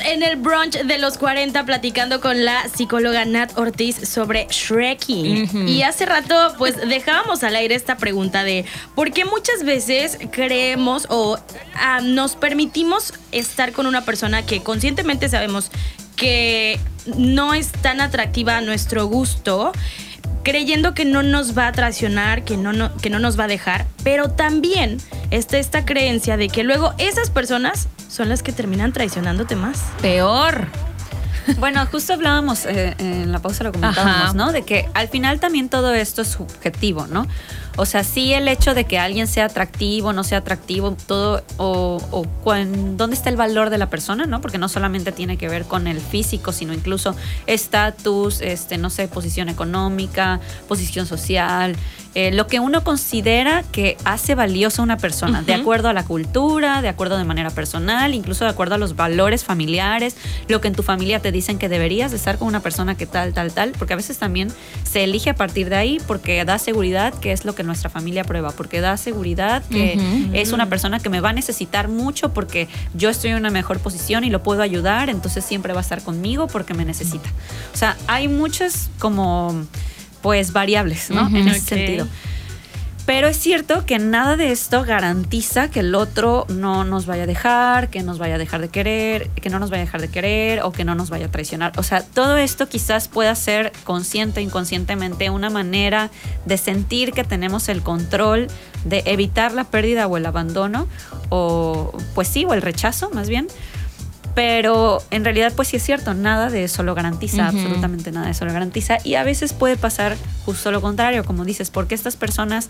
en el brunch de los 40 platicando con la psicóloga Nat Ortiz sobre Shrekking. Y hace rato pues dejábamos al aire esta pregunta de ¿por qué muchas veces creemos o nos permitimos estar con una persona que conscientemente sabemos que no es tan atractiva a nuestro gusto, creyendo que no nos va a traicionar, que no nos va a dejar? Pero también está esta creencia de que luego esas personas son las que terminan traicionándote más. Peor. Bueno, justo hablábamos, en la pausa lo comentábamos, ¿no? De que al final también todo esto es subjetivo, ¿no? O sea, sí, el hecho de que alguien sea atractivo, no sea atractivo, todo, ¿dónde está el valor de la persona, no? Porque no solamente tiene que ver con el físico, sino incluso estatus, no sé, posición económica, posición social, lo que uno considera que hace valiosa a una persona, de acuerdo a la cultura, de acuerdo de manera personal, incluso de acuerdo a los valores familiares, lo que en tu familia te dicen que deberías de estar con una persona que tal, porque a veces también se elige a partir de ahí porque da seguridad que es lo que nuestra familia prueba, porque da seguridad que es una persona que me va a necesitar mucho porque yo estoy en una mejor posición y lo puedo ayudar, entonces siempre va a estar conmigo porque me necesita. O sea, hay muchas como pues variables, ¿no? En ese sentido. Pero es cierto que nada de esto garantiza que el otro no nos vaya a dejar, que nos vaya a dejar de querer, que no nos vaya a dejar de querer o que no nos vaya a traicionar. O sea, todo esto quizás pueda ser consciente o inconscientemente una manera de sentir que tenemos el control de evitar la pérdida o el abandono o pues sí, o el rechazo más bien. Pero en realidad pues sí es cierto, nada de eso lo garantiza, absolutamente nada de eso lo garantiza, y a veces puede pasar justo lo contrario, como dices, porque estas personas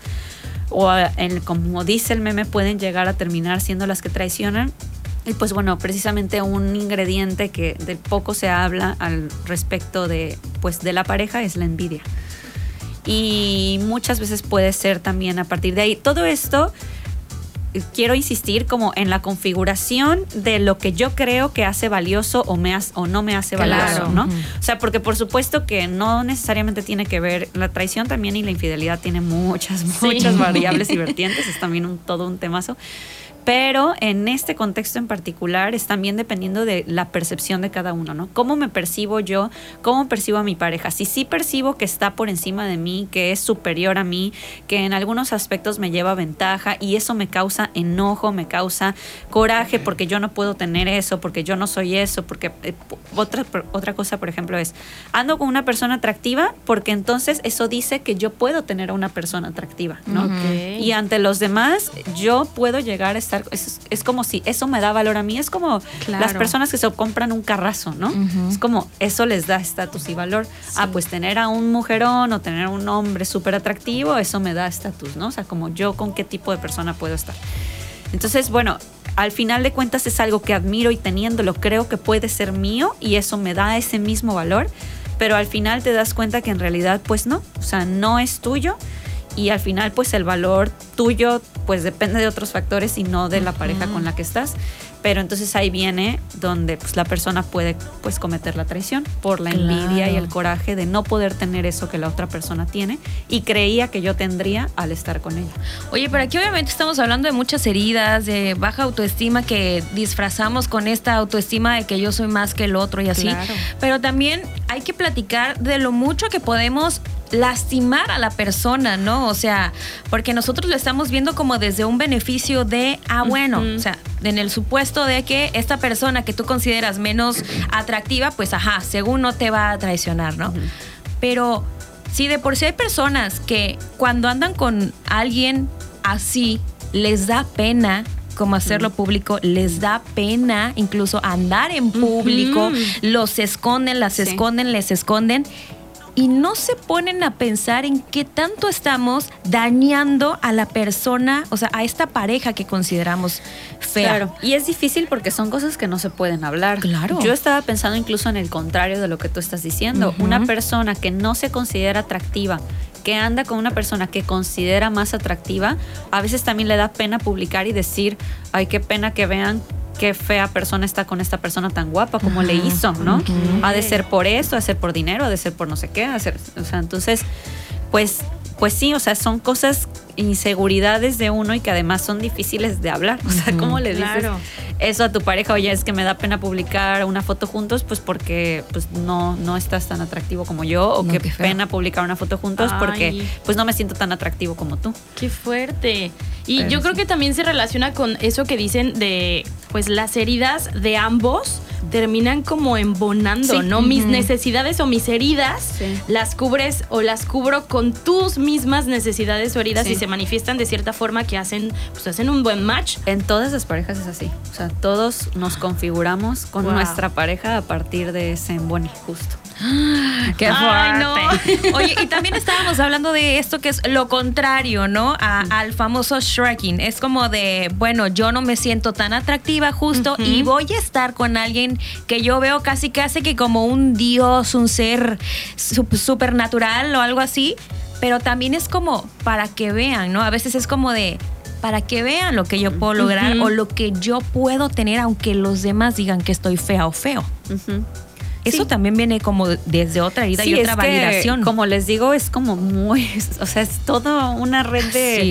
como dice el meme, pueden llegar a terminar siendo las que traicionan. Y pues bueno, precisamente un ingrediente que de poco se habla al respecto de la pareja es la envidia, y muchas veces puede ser también a partir de ahí. Todo esto quiero insistir como en la configuración de lo que yo creo que hace valioso o no me hace valioso, ¿no? O sea, porque por supuesto que no necesariamente tiene que ver, la traición también y la infidelidad tiene muchas variables y vertientes, es también todo un temazo. Pero en este contexto en particular es también dependiendo de la percepción de cada uno, ¿no? ¿Cómo me percibo yo? ¿Cómo percibo a mi pareja? Si sí percibo que está por encima de mí, que es superior a mí, que en algunos aspectos me lleva ventaja y eso me causa enojo, me causa coraje porque yo no puedo tener eso, porque yo no soy eso, porque otra cosa, por ejemplo, es ando con una persona atractiva porque entonces eso dice que yo puedo tener a una persona atractiva, ¿no? Y ante los demás yo puedo llegar a estar. Es como si eso me da valor a mí. Es como las personas que se compran un carrazo, ¿no? Es como eso les da estatus y valor. Pues tener a un mujerón o tener a un hombre súper atractivo, eso me da estatus, ¿no? O sea, como yo con qué tipo de persona puedo estar. Entonces, bueno, al final de cuentas es algo que admiro y teniéndolo creo que puede ser mío y eso me da ese mismo valor, pero al final te das cuenta que en realidad pues no, o sea, no es tuyo. Y al final pues el valor tuyo pues depende de otros factores y no de la pareja con la que estás. Pero entonces ahí viene donde pues la persona puede pues cometer la traición por la envidia y el coraje de no poder tener eso que la otra persona tiene y creía que yo tendría al estar con ella. Oye, pero aquí obviamente estamos hablando de muchas heridas, de baja autoestima que disfrazamos con esta autoestima de que yo soy más que el otro y así. Pero también hay que platicar de lo mucho que podemos lastimar a la persona, ¿no? O sea, porque nosotros lo estamos viendo como desde un beneficio de, bueno, o sea, en el supuesto de que esta persona que tú consideras menos atractiva, pues según no te va a traicionar, ¿no? Pero si de por sí hay personas que cuando andan con alguien así, les da pena como hacerlo público, les da pena incluso andar en público, los esconden, las esconden, les esconden. Y no se ponen a pensar en qué tanto estamos dañando a la persona, o sea, a esta pareja que consideramos fea. Claro, y es difícil porque son cosas que no se pueden hablar. Claro. Yo estaba pensando incluso en el contrario de lo que tú estás diciendo. Una persona que no se considera atractiva, que anda con una persona que considera más atractiva, a veces también le da pena publicar y decir, ay, qué pena que vean qué fea persona está con esta persona tan guapa como le hizo, ¿no? Ha de ser por eso, ha de ser por dinero, ha de ser por no sé qué, o sea, entonces, pues pues sí, o sea, son cosas, inseguridades de uno y que además son difíciles de hablar. O sea, ¿cómo le dices eso a tu pareja? Oye, es que me da pena publicar una foto juntos, pues porque pues no estás tan atractivo como yo, o qué pena publicar una foto juntos porque pues no me siento tan atractivo como tú. Qué fuerte. Y pero yo creo que también se relaciona con eso que dicen de, pues las heridas de ambos terminan como embonando, ¿no? Mis necesidades o mis heridas las cubres o las cubro con tus mismas necesidades o heridas y se manifiestan de cierta forma que hacen un buen match. En todas las parejas es así. O sea, todos nos configuramos con nuestra pareja a partir de ese embone, justo. ¡Qué fuerte! No. Oye, y también estábamos hablando de esto que es lo contrario, ¿no? Al famoso shrinking. Es como de, bueno, yo no me siento tan atractiva justo y voy a estar con alguien que yo veo casi que como un dios, un ser supernatural o algo así, pero también es como para que vean, ¿no? A veces es como de, para que vean lo que yo puedo lograr o lo que yo puedo tener, aunque los demás digan que estoy fea o feo. Eso también viene como desde otra herida y otra validación. Como les digo, es como muy, o sea, es toda una red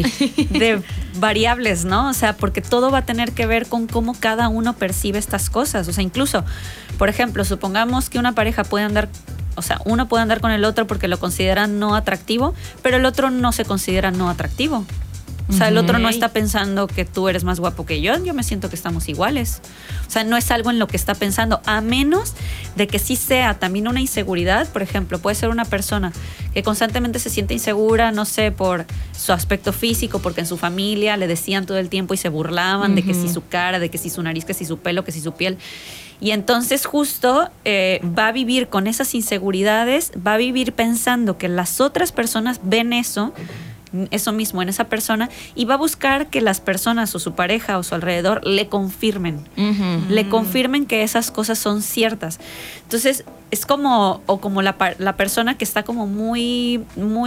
de variables, ¿no? O sea, porque todo va a tener que ver con cómo cada uno percibe estas cosas. O sea, incluso, por ejemplo, supongamos que una pareja puede andar, o sea, uno puede andar con el otro porque lo consideran no atractivo, pero el otro no se considera no atractivo. O sea, el otro no está pensando que tú eres más guapo que yo me siento que estamos iguales. O sea, no es algo en lo que está pensando, a menos de que sí sea también una inseguridad. Por ejemplo, puede ser una persona que constantemente se siente insegura, no sé, por su aspecto físico, porque en su familia le decían todo el tiempo y se burlaban de que si su cara, de que si su nariz, que si su pelo, que si su piel. Y entonces justo va a vivir con esas inseguridades, va a vivir pensando que las otras personas ven eso mismo en esa persona y va a buscar que las personas o su pareja o su alrededor le confirmen, le confirmen que esas cosas son ciertas. Entonces es como la persona que está como muy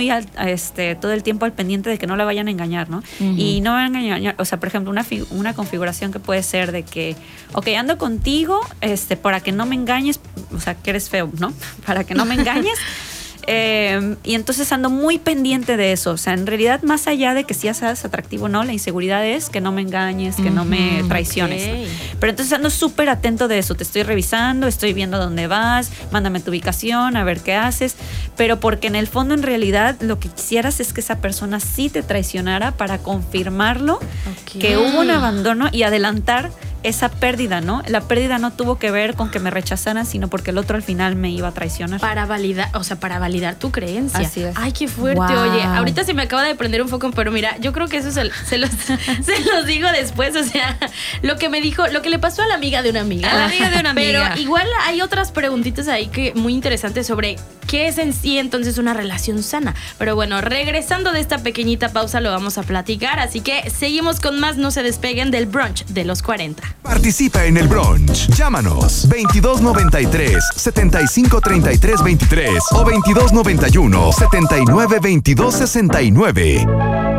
todo el tiempo al pendiente de que no la vayan a engañar, ¿no? Y no van a engañar, o sea, por ejemplo, una configuración que puede ser de que, ok, ando contigo, para que no me engañes, o sea, que eres feo, ¿no? Para que no me engañes. Y entonces ando muy pendiente de eso. O sea, en realidad, más allá de que si seas atractivo o no, la inseguridad es que no me engañes, que no me traiciones. Okay. Pero entonces ando súper atento de eso. Te estoy revisando, estoy viendo dónde vas, mándame tu ubicación, a ver qué haces. Pero porque en el fondo, en realidad, lo que quisieras es que esa persona sí te traicionara para confirmarlo, que hubo un abandono y adelantar esa pérdida, ¿no? La pérdida no tuvo que ver con que me rechazaran, sino porque el otro al final me iba a traicionar. Para validar tu creencia. Así es. Ay, qué fuerte. Wow. Oye, ahorita se me acaba de prender un foco, pero mira, yo creo que eso se los digo después. O sea, lo que le pasó a la amiga de una amiga. A la amiga de una amiga. Pero igual hay otras preguntitas ahí que muy interesantes sobre qué es en sí entonces una relación sana. Pero bueno, regresando de esta pequeñita pausa lo vamos a platicar, así que seguimos con más. No se despeguen del brunch de los 40. Participa en el brunch. Llámanos 2293 7533 23 o 2291 79 22 69.